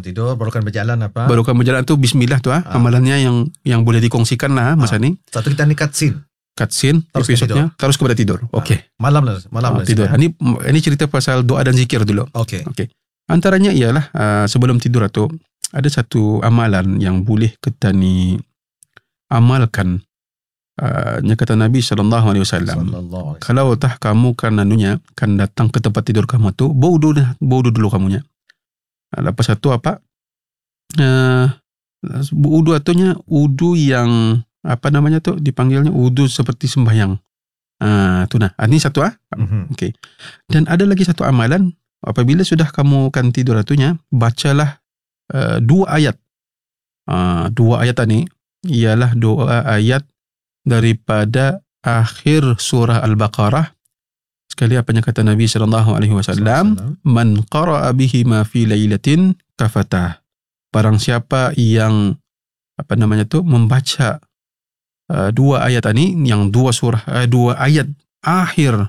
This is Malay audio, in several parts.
tidur, barukan berjalan apa? Barukan berjalan tu bismillah tu amalannya yang boleh dikongsikan lah masa ni. Satu kita ni cutscene Terus episodenya terus kepada tidur. Okey. Malam tidur. Ini cerita pasal doa dan zikir dulu. Okey. Antaranya ialah sebelum tidur tu ada satu amalan yang boleh kita ni amalkan. Kata Nabi sallallahu alaihi wasallam, kalau tah kamu kan datang ke tempat tidur kamu tu, wudu dulu kamunya. Lepas itu apa? Wudu atunya wudu yang apa namanya tu dipanggilnya wudu seperti sembahyang. Tu nah. Ini satu Okey. Dan ada lagi satu amalan, apabila sudah kamu kan tidur atunya, bacalah 2 ayat. 2 ayat ni ialah 2 ayat daripada akhir surah Al-Baqarah. Sekali apa yang kata Nabi sallallahu alaihi wasallam, man qara'a bihi ma fi lailatin kafatah. Barang siapa yang membaca 2 ayat ini, yang 2 ayat akhir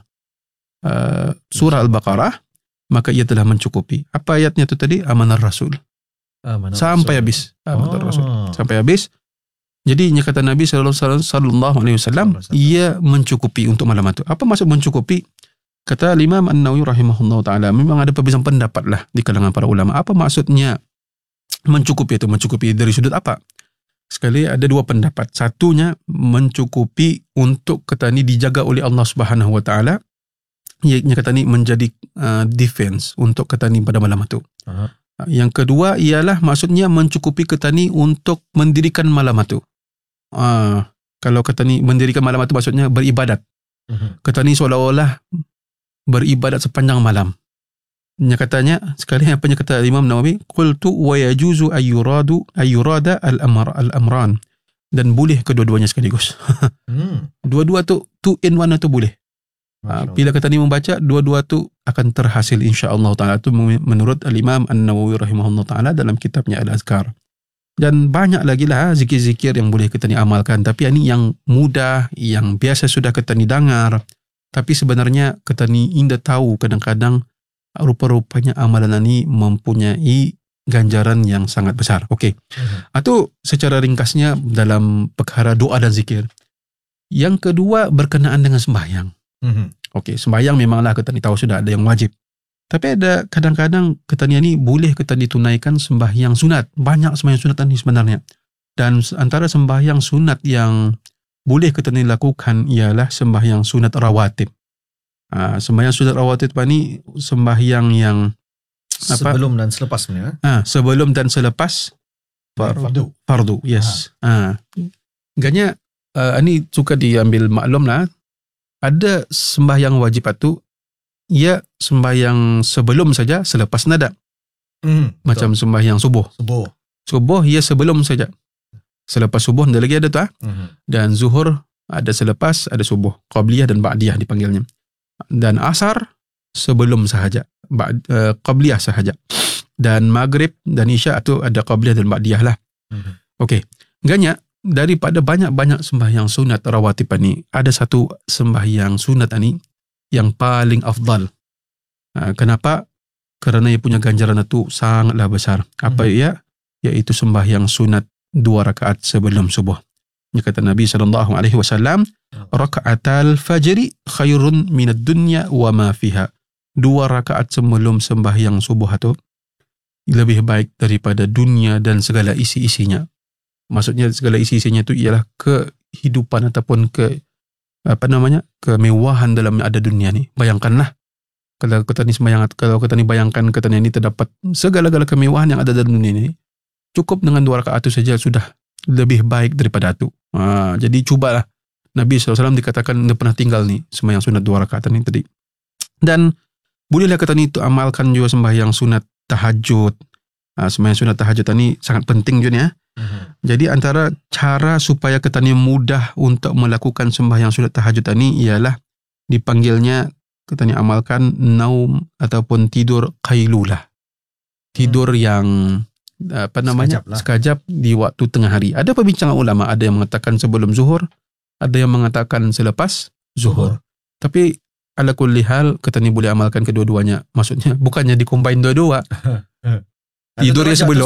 surah Al-Baqarah, maka ia telah mencukupi. Apa ayatnya itu tadi? Amanar Rasul. Sampai habis. Amanar Rasul. Sampai habis. Jadi kata Nabi sallallahu alaihi wasallam, ia mencukupi untuk malam itu. Apa maksud mencukupi? Kata Imam An-Nawawi rahimahullah taala, memang ada perbezaan pendapat lah di kalangan para ulama. Apa maksudnya mencukupi itu? Mencukupi dari sudut apa? Sekali ada 2 pendapat. Satunya mencukupi untuk kata ni dijaga oleh Allah Subhanahu wa taala. Ia kata ni menjadi defense untuk kata ni pada malam itu. Yang kedua ialah maksudnya mencukupi kata ni untuk mendirikan malam itu. Kalau kata ni mendirikan malam itu maksudnya beribadat. Kata ni seolah-olah beribadat sepanjang malam. Katanya sekali apa yang kata Imam Nawawi, qultu wa yajuzu ayyurada al-amran, dan boleh kedua-duanya sekaligus. Dua-dua tu 2 in 1 tu boleh. Bila kata ni membaca, dua-dua tu akan terhasil insya-Allah taala. Tu menurut Al-Imam An-Nawawi rahimahullah taala dalam kitabnya Al-Azkar. Dan banyak lagi lah zikir-zikir yang boleh kita ni amalkan, tapi ini yang mudah, yang biasa sudah kita ni dengar, tapi sebenarnya kita ni indah tahu kadang-kadang rupa-rupanya amalan ini mempunyai ganjaran yang sangat besar. Okey. Itu secara ringkasnya dalam perkara doa dan zikir. Yang kedua berkenaan dengan sembahyang. Okey, sembahyang memanglah kita ni tahu sudah ada yang wajib. Tapi ada kadang-kadang kita ni boleh kita ditunaikan sembahyang sunat. Banyak sembahyang sunat ni sebenarnya. Dan antara sembahyang sunat yang boleh kita ni lakukan ialah sembahyang sunat rawatib. Sembahyang sunat rawatib ni sembahyang yang sebelum dan selepas sebenarnya. Sebelum dan selepas fardu. Yes. Ganya ini suka diambil maklum lah. Ada sembahyang wajib itu, ia sembahyang sebelum saja, selepas nada. Macam sembahyang subuh. Subuh ia sebelum saja. Selepas subuh ada lagi ada tu. Dan zuhur ada selepas, ada subuh. Qabliyah dan ba'diyah dipanggilnya. Dan asar sebelum sahaja. Qabliyah sahaja. Dan maghrib dan isya itu ada qabliyah dan ba'diyah lah. Okey. Ganya daripada banyak-banyak sembahyang sunat rawatib ni, ada satu sembahyang sunat ni yang paling afdal. Kenapa? Kerana ia punya ganjaran itu sangatlah besar. Apa ia? Iaitu sembahyang sunat 2 rakaat sebelum subuh. Kata Nabi sallallahu alaihi wasallam, rakaatal fajri khairun minad dunya wa ma fiha. 2 rakaat sebelum sembahyang subuh itu lebih baik daripada dunia dan segala isi-isinya. Maksudnya segala isi-isinya itu ialah kehidupan ataupun kemewahan dalam ada dunia ni. Bayangkanlah kalau kita ni bayangkan kita ni terdapat segala-gala kemewahan yang ada dalam dunia ni, cukup dengan 2 rakaat itu saja sudah lebih baik daripada itu. Jadi cubalah. Nabi SAW dikatakan dia pernah tinggal ni sembahyang sunat 2 rakaat ni tadi. Dan bolehlah kita ni amalkan juga sembahyang sunat tahajud. Sembahyang sunat tahajud ni sangat penting juga ni. Jadi antara cara supaya kita ni mudah untuk melakukan sembahyang sunat tahajud ni ialah dipanggilnya kita ni amalkan naum ataupun tidur qailulah. Tidur yang sekajap di waktu tengah hari. Ada perbincangan ulama, ada yang mengatakan sebelum zuhur, ada yang mengatakan selepas zuhur. Tapi ala kulli hal kita ni boleh amalkan kedua-duanya. Maksudnya bukannya dikombine dua-dua. Tidurnya sebelum